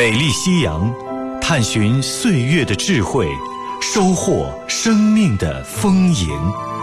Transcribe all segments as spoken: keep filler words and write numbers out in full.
美丽夕阳，探寻岁月的智慧，收获生命的丰盈。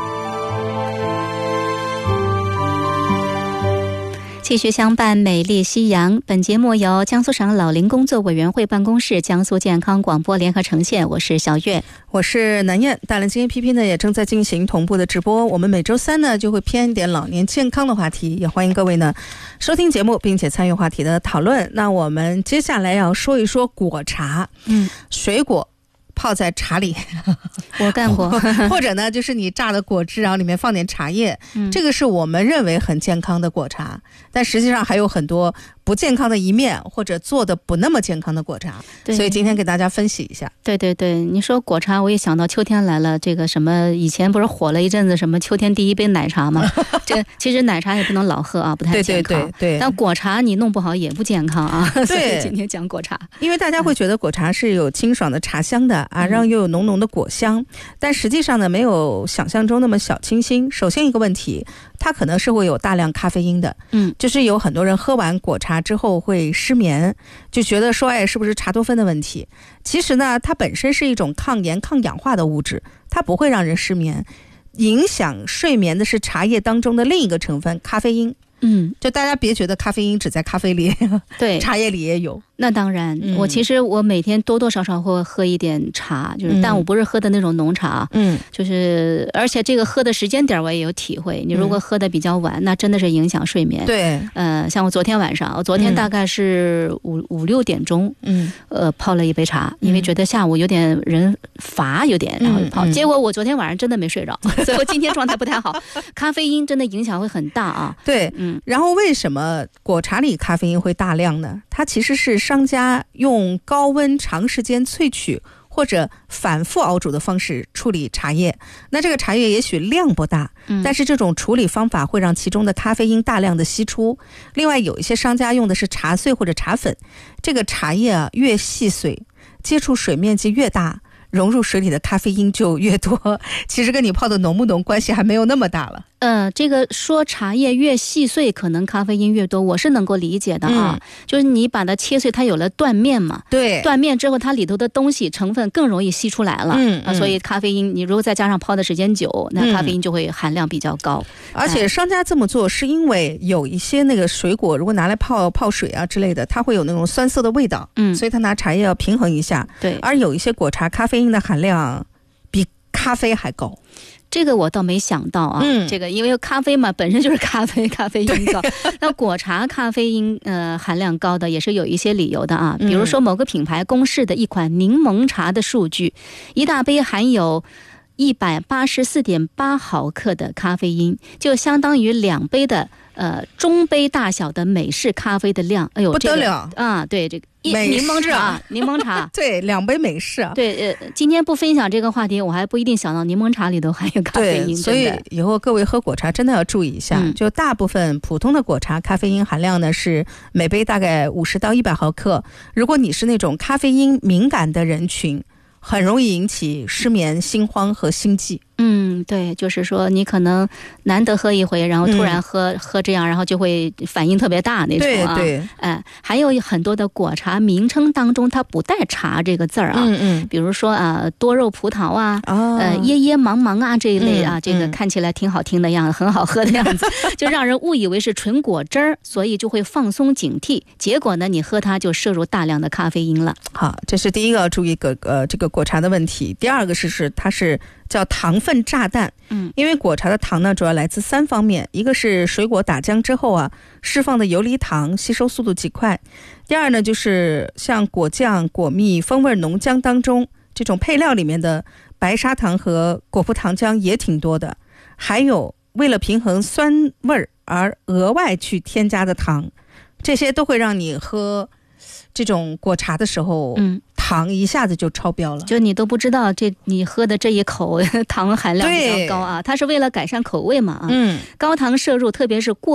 继续相伴美丽夕阳，本节目由江苏省老龄工作委员会办公室、江苏健康广播联合呈现。我是小月， 我是南燕。大连今天 P P 呢也正在进行同步的直播，我们每周三呢就会偏一点老年健康的话题，也欢迎各位呢收听节目并且参与话题的讨论。那我们接下来要说一说果茶，嗯，水果泡在茶里， 我干过或者呢就是你榨的果汁，然后里面放点茶叶、嗯、这个是我们认为很健康的果茶，但实际上还有很多不健康的一面，或者做的不那么健康的果茶，所以今天给大家分析一下。 对对对，你说果茶我也想到秋天来了，这个什么以前不是火了一阵子什么秋天第一杯奶茶吗？这其实奶茶也不能老喝啊，不太健康。对对对对，但果茶你弄不好也不健康啊。对，所以今天讲果茶， 因为大家会觉得果茶是有清爽的茶香的啊，然后又有浓浓的果香，但实际上呢没有想象中那么小清新。首先一个问题，它可能是会有大量咖啡因的，嗯，就是有很多人喝完果茶之后会失眠，就觉得说哎是不是茶多酚的问题。其实呢它本身是一种抗炎抗氧化的物质，它不会让人失眠，影响睡眠的是茶叶当中的另一个成分咖啡因。嗯，就大家别觉得咖啡因只在咖啡里，对，茶叶里也有。 那当然、嗯、我其实我每天多多少少会喝一点茶，就是、嗯、但我不是喝的那种浓茶，嗯，就是而且这个喝的时间点我也有体会，你如果喝的比较晚、嗯、那真的是影响睡眠。对，呃，像我昨天晚上我昨天大概是五、嗯、五六点钟，嗯，呃，泡了一杯茶，因为觉得下午有点人乏有点，然后泡、嗯嗯、结果我昨天晚上真的没睡着，所以我今天状态不太好。咖啡因真的影响会很大啊。 对，嗯，然后为什么果茶里咖啡因会大量呢？它其实是商家用高温长时间萃取或者反复熬煮的方式处理茶叶，那这个茶叶也许量不大、嗯、但是这种处理方法会让其中的咖啡因大量的析出。另外有一些商家用的是茶碎或者茶粉，这个茶叶啊越细碎，接触水面积越大，融入水里的咖啡因就越多，其实跟你泡的浓不浓关系还没有那么大了。 呃，这个说茶叶越细碎可能咖啡因越多，我是能够理解的啊、嗯、就是你把它切碎，它有了断面嘛，对，断面之后它里头的东西成分更容易析出来了，嗯、啊、所以咖啡因你如果再加上泡的时间久，那咖啡因就会含量比较高、 嗯、而且商家这么做是因为有一些那个水果如果拿来泡泡水啊之类的，它会有那种酸涩的味道，嗯，所以它拿茶叶要平衡一下，对，而有一些果茶咖啡因的含量比咖啡还高。 这个我倒没想到啊，嗯，这个因为咖啡嘛本身就是咖啡，咖啡因高，那果茶咖啡因呃含量高的也是有一些理由的啊，比如说某个品牌公示的一款柠檬茶的数据，一大杯含有一百八十四点八毫克的咖啡因，就相当于两杯的呃中杯大小的美式咖啡的量。哎呦， 不得了、 这个、啊！对，这个柠檬茶，柠檬茶， 对，两杯美式啊。 对，呃，今天不分享这个话题，我还不一定想到柠檬茶里头含有咖啡因。 对，所以以后各位喝果茶真的要注意一下，嗯、就大部分普通的果茶咖啡因含量呢是每杯大概五十到一百毫克。如果你是那种咖啡因敏感的人群，很容易引起失眠、心慌和心悸。 嗯，对，就是说你可能难得喝一回，然后突然喝、嗯、喝这样，然后就会反应特别大那种啊。对对，哎，还有很多的果茶名称当中它不带茶这个字儿啊，嗯嗯，比如说啊多肉葡萄啊，哦、呃椰椰芒芒啊这一类啊、嗯，这个看起来挺好听的样子，很好喝的样子，就让人误以为是纯果汁儿，所以就会放松警惕，结果呢你喝它就摄入大量的咖啡因了。 好，这是第一个要注意个呃这个果茶的问题。第二个是是它是叫糖分炸弹，嗯，因为果茶的糖呢主要来自三方面，一个是水果打浆之后啊释放的游离糖，吸收速度极快；第二呢就是像果酱、果蜜、风味浓浆当中这种配料里面的白砂糖和果葡糖浆也挺多的，还有为了平衡酸味而额外去添加的糖，这些都会让你喝这种果茶的时候，嗯，糖一下子就超标了， 就你都不知道这你喝的这一口糖含量比较高啊，它是为了改善口味嘛啊，嗯，高糖摄入特别是过